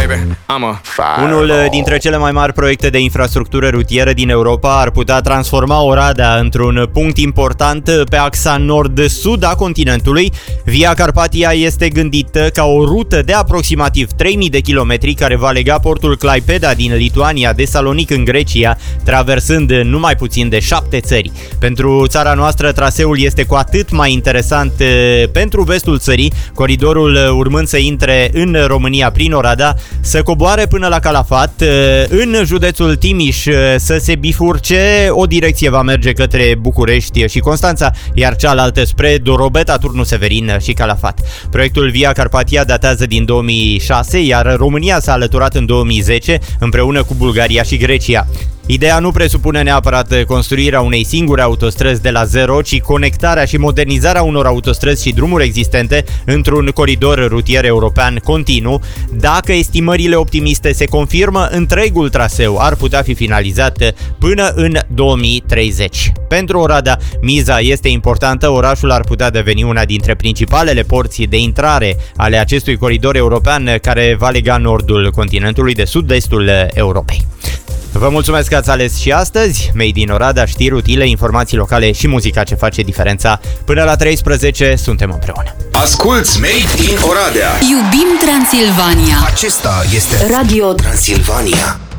baby. I'm a fireball. Unul dintre cele mai mari proiecte de infrastructură rutieră din Europa ar putea transforma Oradea într-un punct important pe axa nord-sud a continentului. Via Carpathia este gândită ca o rută de aproximativ 3000 de kilometri care va lega portul Klaipeda din Lituania de Salonic în Grecia, traversând numai puțin de 7 țări. Pentru țara noastră, traseul este cu atât mai interesant pentru vestul țării, coridorul urmând să intre în România prin Oradea, să coboare până la Calafat, în județul Timiș să se bifurce, o direcție va merge către București și Constanța, iar cealaltă spre Dorobeta, Turnu Severin și Calafat. Proiectul Via Carpathia datează din 2006, iar România s-a alăturat în 2010 împreună cu Bulgaria și Grecia. Ideea nu presupune neapărat construirea unei singure autostrăzi de la zero, ci conectarea și modernizarea unor autostrăzi și drumuri existente într-un coridor rutier european continuu. Dacă estimările optimiste se confirmă, întregul traseu ar putea fi finalizat până în 2030. Pentru Oradea, miza este importantă, orașul ar putea deveni una dintre principalele porți de intrare ale acestui coridor european care va lega nordul continentului de sud-estul Europei. Vă mulțumesc că ați ales și astăzi Made in Oradea, știri utile, informații locale și muzica ce face diferența. Până la 13 suntem împreună. Asculți Made in Oradea. Iubim Transilvania. Acesta este Radio Transilvania.